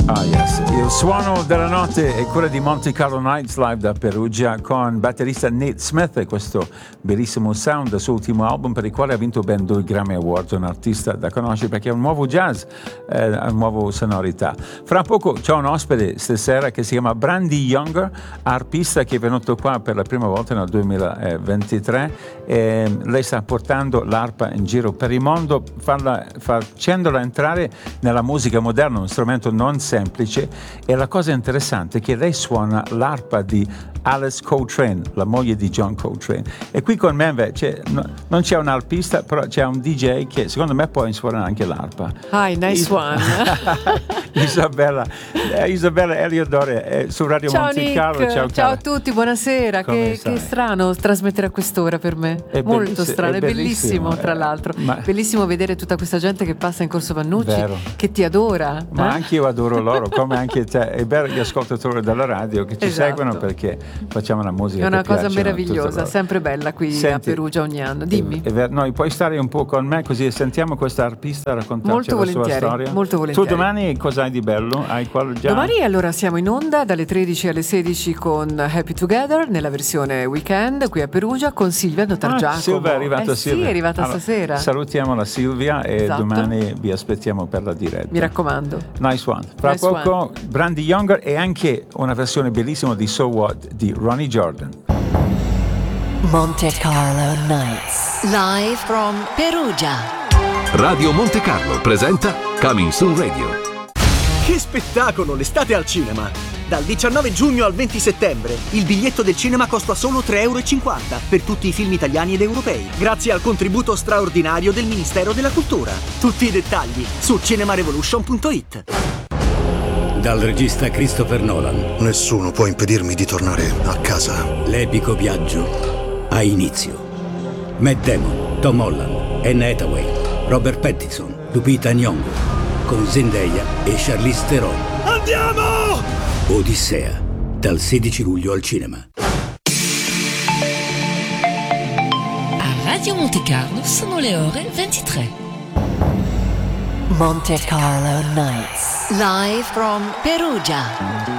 Ah yes, il suono della notte è quello di Monte Carlo Nights live da Perugia con batterista Nate Smith e questo bellissimo sound del suo ultimo album per il quale ha vinto ben 2 Grammy Awards, un artista da conoscere perché è un nuovo jazz, una nuova sonorità. Fra poco c'è un ospite stasera che si chiama Brandi Younger, arpista che è venuto qua per la prima volta nel 2023 e lei sta portando l'arpa in giro per il mondo, facendola entrare nella musica moderna, uno strumento non semplice, e la cosa interessante è che lei suona l'arpa di Alice Coltrane, la moglie di John Coltrane, e qui con me invece non c'è un arpista, però c'è un DJ che secondo me può suonare anche l'arpa. Hi, nice one. Isabella Eliodore su Radio Ciao Monte Nick, Carlo. ciao a tutti, buonasera. Che strano trasmettere a quest'ora per me, molto strano, è bellissimo tra l'altro, bellissimo vedere tutta questa gente che passa in Corso Vannucci, vero, che ti adora. Ma anche io adoro loro, come anche te, è bello gli ascoltatori della radio che ci seguono perché facciamo la musica. È una cosa meravigliosa, sempre bella qui a Perugia ogni anno. Dimmi. Noi puoi stare un po' con me così sentiamo questa arpista raccontarci la sua storia? Molto volentieri. Tu domani cosa hai di bello? Hai già? Domani allora siamo in onda dalle 13 alle 16 con Happy Together nella versione weekend qui a Perugia con Silvia Notargiacomo. Silvia è arrivata Sì, è arrivata stasera. Salutiamo la Silvia e domani vi aspettiamo per la diretta. Mi raccomando. Nice one. Fra poco Brandi Younger e anche una versione bellissima di So What di Ronnie Jordan. Monte Carlo Nights live from Perugia. Radio Monte Carlo presenta Coming Soon Radio. Che spettacolo, l'estate al cinema! Dal 19 giugno al 20 settembre il biglietto del cinema costa solo 3,50 euro per tutti i film italiani ed europei, grazie al contributo straordinario del Ministero della Cultura. Tutti i dettagli su cinemarevolution.it. Dal regista Christopher Nolan. Nessuno può impedirmi di tornare a casa. L'epico viaggio ha inizio. Matt Damon, Tom Holland, Anne Hathaway, Robert Pattinson, Lupita Nyong'o, con Zendaya e Charlize Theron. Andiamo! Odissea, dal 16 luglio al cinema. A Radio Monte Carlo sono le ore 23. Monte Carlo Nights live from Perugia.